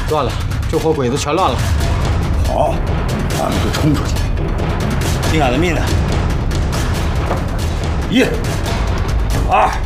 乱了，这伙鬼子全乱了。 好，咱们就冲出去。听俺的命令，1、2。